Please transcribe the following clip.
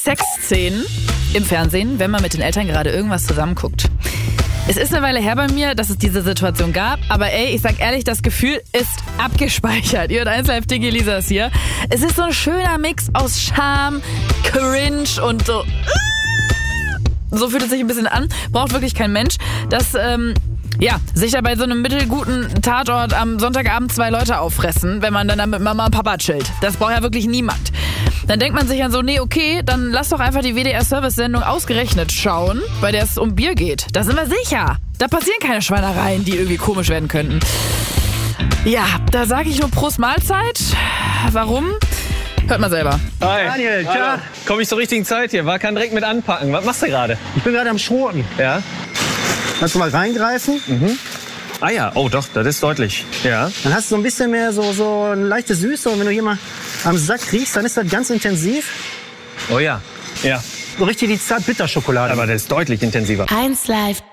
Sexszenen im Fernsehen, wenn man mit den Eltern gerade irgendwas zusammen guckt. Es ist eine Weile her bei mir, dass es diese Situation gab, aber ey, ich sag ehrlich, das Gefühl ist abgespeichert. Ihr hört 1 Live Digi, Lisa ist hier. Es ist so ein schöner Mix aus Charme, Cringe und so. So fühlt es sich ein bisschen an. Braucht wirklich kein Mensch. Das, sich da bei so einem mittelguten Tatort am Sonntagabend 2 Leute auffressen, wenn man dann da mit Mama und Papa chillt. Das braucht ja wirklich niemand. Dann denkt man sich dann so, nee, okay, dann lass doch einfach die WDR-Service-Sendung Ausgerechnet schauen, bei der es um Bier geht. Da sind wir sicher. Da passieren keine Schweinereien, die irgendwie komisch werden könnten. Ja, da sage ich nur Prost Mahlzeit. Warum? Hört mal selber. Hi. Daniel, tja. Komme ich zur richtigen Zeit hier? Kann direkt mit anpacken. Was machst du gerade? Ich bin gerade am Schroten. Ja. Kannst du mal reingreifen? Ah ja, oh doch, das ist deutlich. Ja. Dann hast du so ein bisschen mehr so eine leichte Süße. Und wenn du hier mal am Sack riechst, dann ist das ganz intensiv. Oh ja. Ja. So richtig die Zart-Bitter-Schokolade. Aber das ist deutlich intensiver. 1 Live